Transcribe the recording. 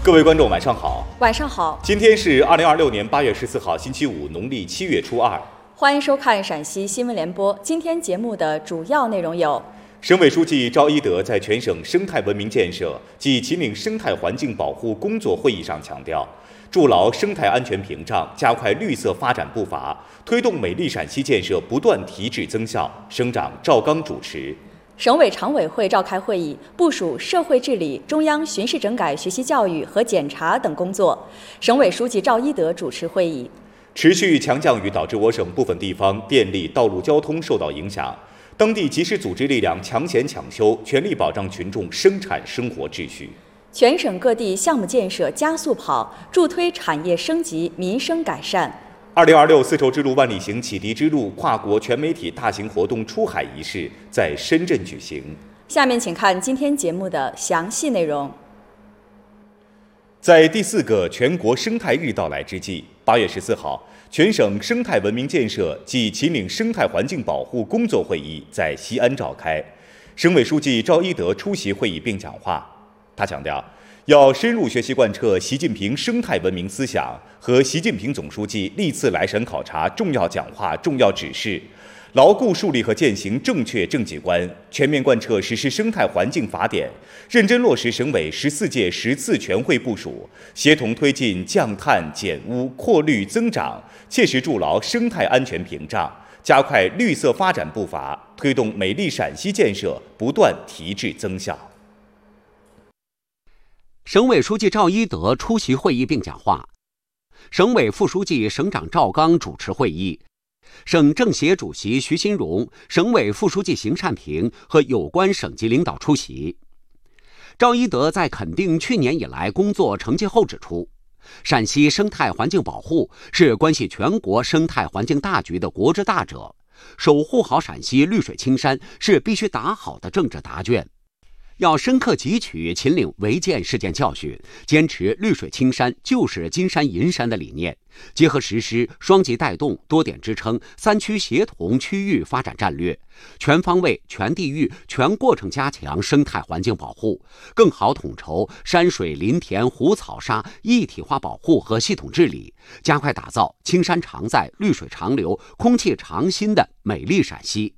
各位观众，晚上好。 晚上好。 今天是2026年8月14号，星期五，农历7月初2。 欢迎收看陕西新闻联播。今天节目的主要内容有： 省委书记赵一德在全省生态文明建设暨秦岭生态环境保护工作会议上强调，筑牢生态安全屏障，加快绿色发展步伐，推动美丽陕西建设不断提质增效。省长赵刚主持。 省委常委会召开会议，部署社会治理、中央巡视整改学习教育和检查等工作。省委书记赵一德主持会议。 持续强降雨导致我省部分地方电力、道路交通受到影响，当地及时组织力量抢险抢修，全力保障群众生产生活秩序。 全省各地项目建设加速跑，助推产业升级、民生改善。 2026丝绸之路万里行启迪之路跨国全媒体大型活动出海仪式在深圳举行。 下面请看今天节目的详细内容。 在第4个全国生态日到来之际，8月14号，全省生态文明建设暨秦岭生态环境保护工作会议在西安召开。省委书记赵一德出席会议并讲话。他强调，要深入学习贯彻习近平生态文明思想和习近平总书记历次来陕考察重要讲话、重要指示，牢固树立和践行正确政绩观，全面贯彻实施生态环境法典，认真落实省委14届10次全会部署，协同推进降碳减污、扩绿增长，切实筑牢生态安全屏障，加快绿色发展步伐，推动美丽陕西建设不断提质增效。 省委书记赵一德出席会议并讲话，省委副书记、省长赵刚主持会议，省政协主席徐新荣、省委副书记邢善平和有关省级领导出席。赵一德在肯定去年以来工作成绩后指出，陕西生态环境保护是关系全国生态环境大局的国之大者，守护好陕西绿水青山是必须打好的政治答卷。要深刻汲取秦岭违建事件教训，坚持绿水青山就是金山银山的理念，结合实施双极带动、多点支撑、3区协同区域发展战略，全方位、全地域、全过程加强生态环境保护，更好统筹山水林田湖草沙一体化保护和系统治理，加快打造青山常在、绿水长流、空气常新的美丽陕西。